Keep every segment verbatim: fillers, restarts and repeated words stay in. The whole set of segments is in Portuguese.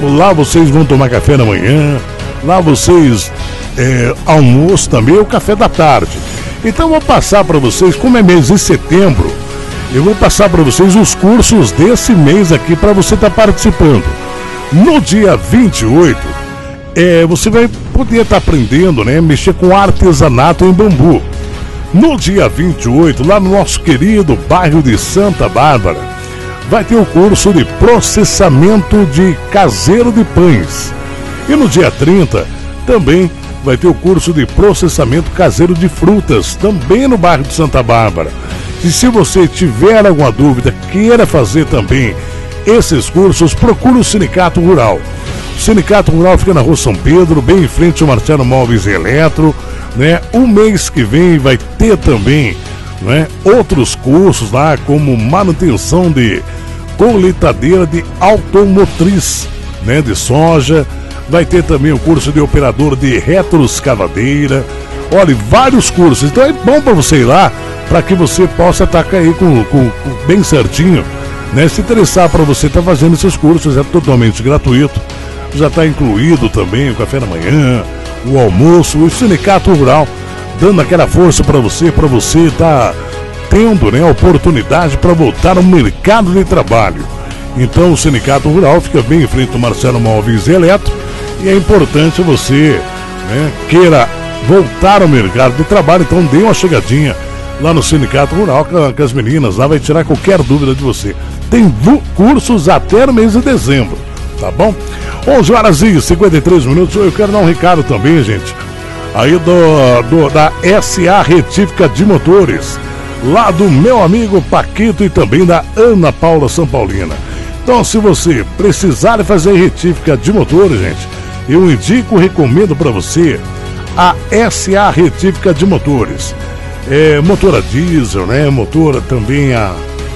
Lá vocês vão tomar café da manhã, lá vocês é, almoço também, o café da tarde. Então eu vou passar para vocês, como é mês de setembro, eu vou passar para vocês os cursos desse mês aqui para você estar tá participando. No dia vinte e oito, é, você vai poder estar tá aprendendo, né, mexer com artesanato em bambu. No dia vinte e oito, lá no nosso querido bairro de Santa Bárbara, vai ter o curso de processamento de caseiro de pães. E no dia trinta, também vai ter o curso de processamento caseiro de frutas, também no bairro de Santa Bárbara. E se você tiver alguma dúvida, queira fazer também esses cursos, procure o Sindicato Rural. O Sindicato Rural fica na Rua São Pedro, bem em frente ao Marciano Móveis e Eletro, né? O mês que vem vai ter também, né, outros cursos lá, como manutenção de colheitadeira de automotriz, né, de soja. Vai ter também o curso de operador de retroescavadeira. Olha, vários cursos. Então é bom para você ir lá, para que você possa estar aí com, com, com bem certinho, né? Se interessar para você estar tá fazendo esses cursos, é totalmente gratuito. Já está incluído também o café da manhã, o almoço, o Sindicato Rural dando aquela força para você, para você estar tá tendo, né, a oportunidade para voltar ao mercado de trabalho. Então o Sindicato Rural fica bem em frente ao Marciano Móveis e Eletro, e é importante você, né, queira voltar ao mercado de trabalho, então dê uma chegadinha lá no Sindicato Rural, que as meninas lá vai tirar qualquer dúvida de você. Tem cursos até no mês de dezembro, tá bom? onze horas e cinquenta e três minutos, eu quero dar um recado também, gente, aí do, do, da S A Retífica de Motores, lá do meu amigo Paquito e também da Ana Paula São Paulina. Então, se você precisar fazer retífica de motores, gente, eu indico, recomendo para você a S A Retífica de Motores. É, motor a diesel, né? Motor também a,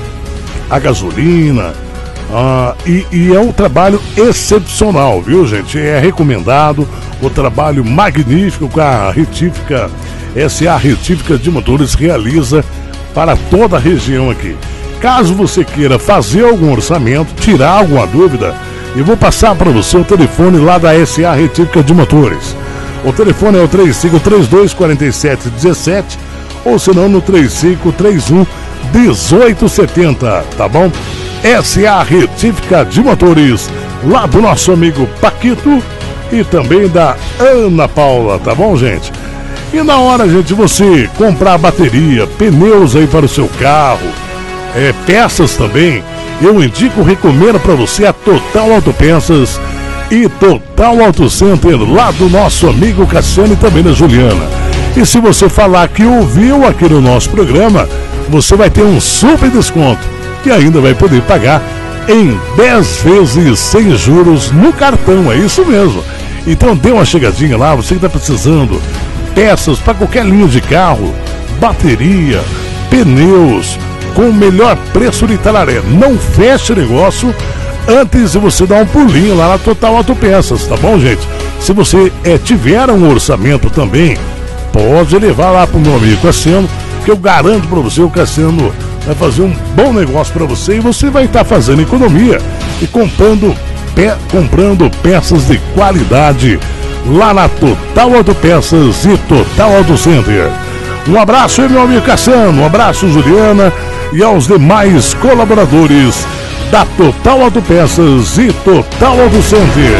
a gasolina. Ah, e, e é um trabalho excepcional, viu, gente? É recomendado, o trabalho magnífico que a Retífica, S A Retífica de Motores realiza para toda a região aqui. Caso você queira fazer algum orçamento, tirar alguma dúvida, eu vou passar para você o telefone lá da S A Retífica de Motores. O telefone é o três cinco três dois, quatro sete um sete, ou se não no três cinco três um, um oito sete zero, tá bom? S A Retífica de Motores, lá do nosso amigo Paquito e também da Ana Paula, tá bom, gente? E na hora, gente, você comprar bateria, pneus aí para o seu carro, é, peças também, eu indico, recomendo para você a Total Autopeças e Total Auto Center, lá do nosso amigo Cassiano e também da Juliana. E se você falar que ouviu aqui no nosso programa, você vai ter um super desconto e ainda vai poder pagar em dez vezes sem juros no cartão, é isso mesmo. Então dê uma chegadinha lá, você que está precisando peças para qualquer linha de carro, bateria, pneus, com o melhor preço de Itararé. Não feche negócio antes de você dar um pulinho lá na Total Autopeças, tá bom, gente? Se você é, tiver um orçamento também, pode levar lá pro meu amigo Cassiano, que eu garanto para você, o Cassiano vai fazer um bom negócio para você e você vai estar tá fazendo economia e comprando, pe comprando peças de qualidade lá na Total Autopeças e Total Auto Center. Um abraço aí, meu amigo Cassiano, um abraço, Juliana, e aos demais colaboradores da Total Autopeças e Total Auto Center.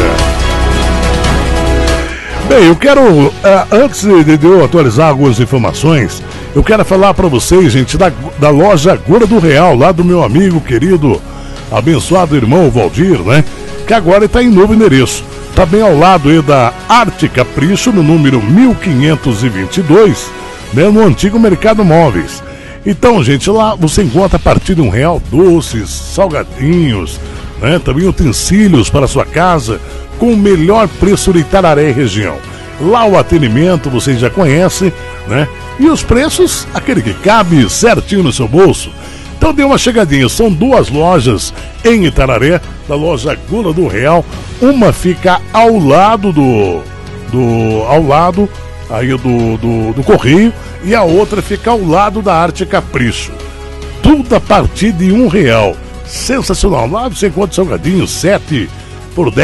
Bem, eu quero, uh, antes de eu atualizar algumas informações, eu quero falar para vocês, gente, da, da loja Gura do Real, lá do meu amigo querido, abençoado irmão Valdir, né? Que agora está em novo endereço. Está bem ao lado aí da Arte Capricho, no número mil quinhentos e vinte e dois, né? No antigo Mercado Móveis. Então, gente, lá você encontra a partir de um real doces, salgadinhos, né? Também utensílios para a sua casa, com o melhor preço de Itararé e região. Lá o atendimento vocês já conhecem, né? E os preços, aquele que cabe certinho no seu bolso. Então dê uma chegadinha, são duas lojas em Itararé, da loja Gula do Real. Uma fica ao lado do, do ao lado aí do, do, do Correio, e a outra fica ao lado da Arte Capricho. Tudo a partir de um real. Sensacional. Lá você encontra salgadinho, sete por dez.